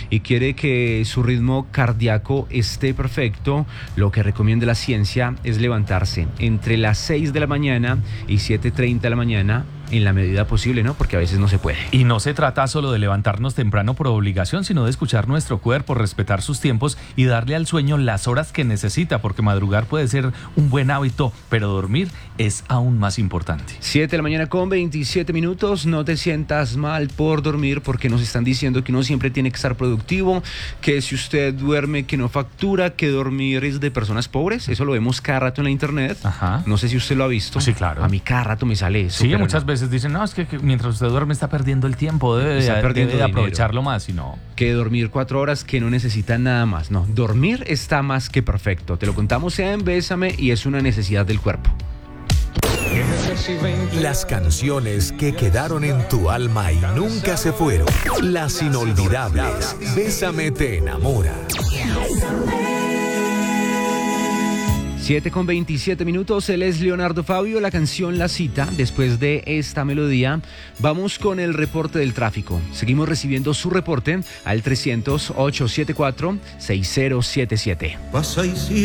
y quiere que su ritmo cardíaco esté perfecto, lo que recomienda la ciencia es levantarse entre las 6 de la mañana y 7:30 de la mañana, en la medida posible, ¿no? Porque a veces no se puede. Y no se trata solo de levantarnos temprano por obligación, sino de escuchar nuestro cuerpo, respetar sus tiempos y darle al sueño las horas que necesita, porque madrugar puede ser un buen hábito, pero dormir es aún más importante. 7 de la mañana con 27 minutos, no te sientas mal por dormir, porque nos están diciendo que uno siempre tiene que estar productivo, que si usted duerme que no factura, que dormir es de personas pobres, eso lo vemos cada rato en la internet. Ajá. No sé si usted lo ha visto. Sí, claro. A mí cada rato me sale eso. Sí, muchas veces dicen, no, es que mientras usted duerme está perdiendo el tiempo, debe aprovecharlo más, y no. Que dormir 4 horas, que no necesita nada más. No, dormir está más que perfecto. Te lo contamos en Bésame y es una necesidad del cuerpo. Las canciones que quedaron en tu alma y nunca se fueron. Las inolvidables. Bésame te enamora. 7 con 27 minutos, él es Leonardo Fabio, la canción La Cita. Después de esta melodía, vamos con el reporte del tráfico. Seguimos recibiendo su reporte al 300-874-6077.